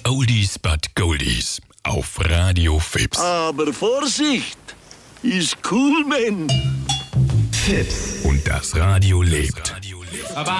Oldies but Goldies auf Radio Fips. Aber Vorsicht, ist cool, Mann. Fips. Und das Radio lebt.